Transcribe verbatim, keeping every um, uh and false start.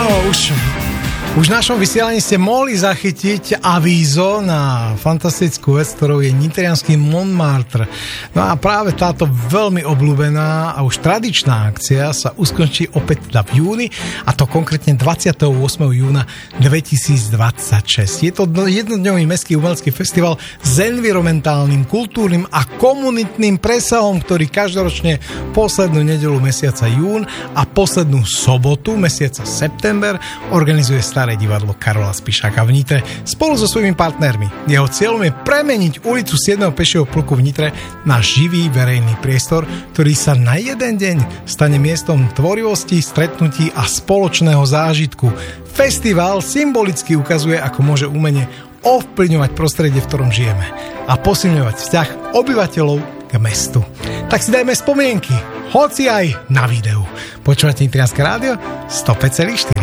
už, už v našom vysielaní ste mohli zachytiť avízo na fantastickú vec, ktorou je nitriansky Montmartre. No a práve táto veľmi obľúbená a už tradičná akcia sa uskončí opäť teda v júni, a to konkrétne dvadsiateho ôsmeho júna dvetisícdvadsaťšesť. Je to jednodňový mestský umelecký festival s environmentálnym, kultúrnym a komunitným presahom, ktorý každoročne poslednú nedeľu mesiaca jún a poslednú sobotu mesiaca september organizuje Staré divadlo Karola Spišáka v Nitre spolu so svojimi partnermi. Jeho cieľom je premeniť ulicu siedmeho pešieho pluku v Nitre na živý verejný priestor, ktorý sa na jeden deň stane miestom tvorivosti, stretnutí a spoločného zážitku. Festival symbolicky ukazuje, ako môže umenie ovplyvňovať prostredie, v ktorom žijeme, a posilňovať vzťah obyvateľov k mestu. Tak si dajme spomienky, hoci aj na videu. Počúvate Nitrianske rádio sto päť celých štyri.